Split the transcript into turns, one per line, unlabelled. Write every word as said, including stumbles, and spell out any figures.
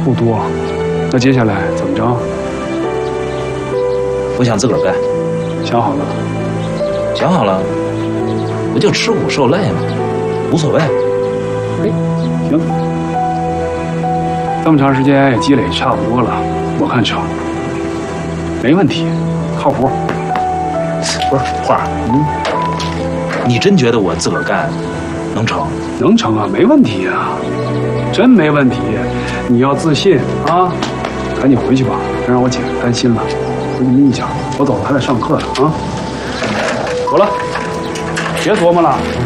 不多。那接下来怎么着？
我想自个儿干。
想好了？
想好了，不就吃苦受累吗？无所谓。
哎，行，这么长时间也积累差不多了，我看成，没问题，靠谱。
不是花儿，嗯，你真觉得我自个儿干能成？
能成啊，没问题啊，真没问题。你要自信啊！赶紧回去吧，别让我姐担心了。我跟你一讲，我走了，还得上课呢啊。走了，别琢磨了。